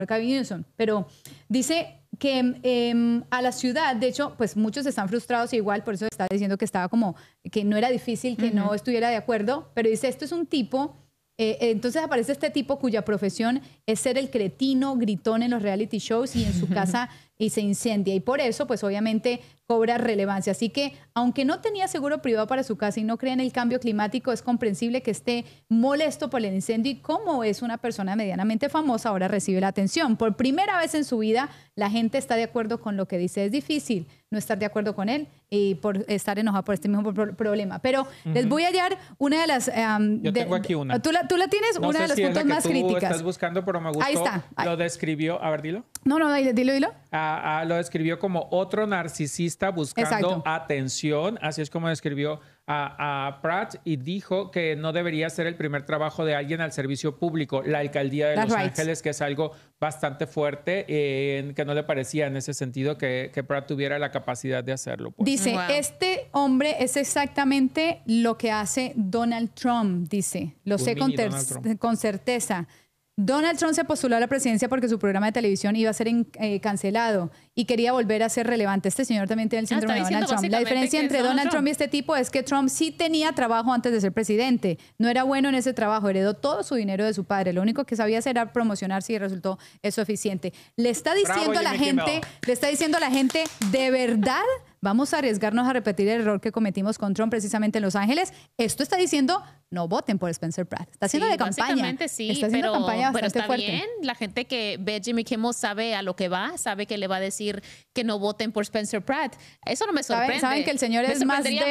Gavin Newsom, pero dice que a la ciudad, de hecho, pues muchos están frustrados igual, por eso estaba diciendo que estaba como, que no era difícil, que no estuviera de acuerdo, pero dice, esto es un tipo, entonces aparece este tipo cuya profesión es ser el cretino, gritón en los reality shows y en su casa y se incendia. Y por eso, pues obviamente cobra relevancia. Así que, aunque no tenía seguro privado para su casa y no cree en el cambio climático, es comprensible que esté molesto por el incendio y como es una persona medianamente famosa, ahora recibe la atención. Por primera vez en su vida, la gente está de acuerdo con lo que dice. Es difícil no estar de acuerdo con él y por estar enojado por este mismo problema. Pero les voy a hallar una de las... Yo tengo aquí una. ¿Tú la tienes? No una sé de las si puntos es la más que tú críticas. estás buscando, pero me gustó. Ahí está. Lo describió... A ver, dilo. No, dilo. Lo describió como otro narcisista buscando atención. Así es como describió a Pratt y dijo que no debería ser el primer trabajo de alguien al servicio público. La alcaldía de Los Ángeles, que es algo bastante fuerte, que no le parecía en ese sentido que Pratt tuviera la capacidad de hacerlo. Pues. Dice, este hombre es exactamente lo que hace Donald Trump, dice. Lo sé con certeza. Donald Trump se postuló a la presidencia porque su programa de televisión iba a ser cancelado y quería volver a ser relevante. Este señor también tiene el síndrome de Donald Trump. La diferencia entre Donald Trump y este tipo es que Trump sí tenía trabajo antes de ser presidente. No era bueno en ese trabajo, heredó todo su dinero de su padre. Lo único que sabía hacer era promocionarse y resultó eso eficiente. Le está diciendo a la gente, de verdad, vamos a arriesgarnos a repetir el error que cometimos con Trump precisamente en Los Ángeles. Esto está diciendo, no voten por Spencer Pratt. Está haciendo de campaña. Básicamente sí, está haciendo campaña pero está fuerte. bien. La gente que ve a Jimmy Kimmel sabe a lo que va, sabe que le va a decir que no voten por Spencer Pratt. Eso no me sorprende. Saben que el señor es más de...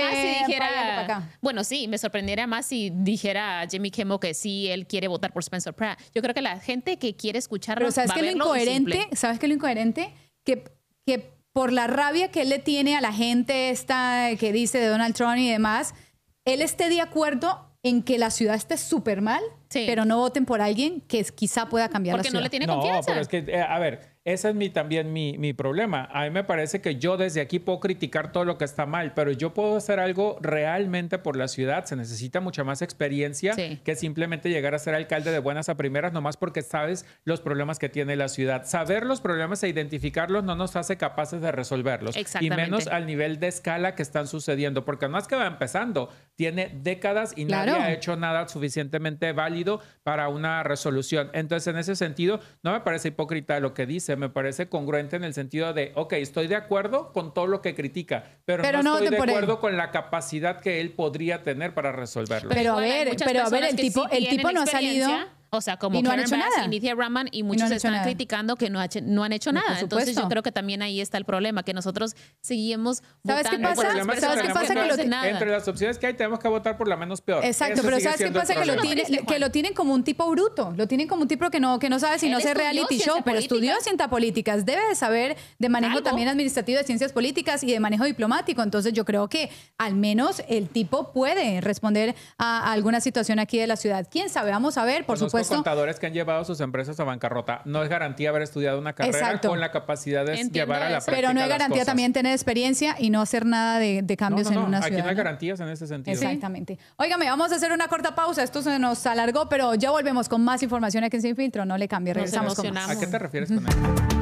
Bueno, sí, me sorprendería más si dijera a Jimmy Kimmel que sí, él quiere votar por Spencer Pratt. Yo creo que la gente que quiere escucharlo pero ¿sabes va a qué verlo ¿Sabes qué es lo incoherente? Que por la rabia que él le tiene a la gente esta que dice de Donald Trump y demás, él esté de acuerdo en que la ciudad esté súper mal, pero no voten por alguien que quizá pueda cambiar la ciudad. Porque no le tiene confianza. No, pero es que, a ver, ese es también mi problema. A mí me parece que yo desde aquí puedo criticar todo lo que está mal, pero yo puedo hacer algo realmente por la ciudad. Se necesita mucha más experiencia que simplemente llegar a ser alcalde de buenas a primeras, nomás porque sabes los problemas que tiene la ciudad. Saber los problemas e identificarlos no nos hace capaces de resolverlos. Y menos al nivel de escala que están sucediendo, porque no es que va empezando, tiene décadas y nadie ha hecho nada suficientemente válido para una resolución. Entonces, en ese sentido, no me parece hipócrita lo que dice, me parece congruente en el sentido de, ok, estoy de acuerdo con todo lo que critica, pero no estoy de acuerdo con la capacidad que él podría tener para resolverlo. Pero a ver, el tipo no ha salido... O sea, como no han hecho nada. Inicia Raman y muchos están criticando que no han hecho nada. Entonces yo creo que también ahí está el problema, que nosotros seguimos votando. ¿Sabes qué pasa? Entre las opciones que hay tenemos que votar por la menos peor. Exacto, pero ¿sabes qué pasa? Que lo tienen como un tipo bruto, lo tienen como un tipo que no sabe si no hace reality show, pero estudió ciencias políticas, debe de saber de manejo también administrativo de ciencias políticas y de manejo diplomático. Entonces yo creo que al menos el tipo puede responder a alguna situación aquí de la ciudad. ¿Quién sabe? Vamos a ver, por supuesto. Contadores que han llevado sus empresas a bancarrota. No es garantía haber estudiado una carrera con la capacidad de llevar a la práctica. Pero no es garantía también tener experiencia y no hacer nada de cambios en una ciudad. Aquí no hay garantías en ese sentido. Exactamente. Óigame, vamos a hacer una corta pausa. Esto se nos alargó, pero ya volvemos con más información aquí en Sin Filtro. No le cambie. Regresamos con más. ¿A qué te refieres con eso?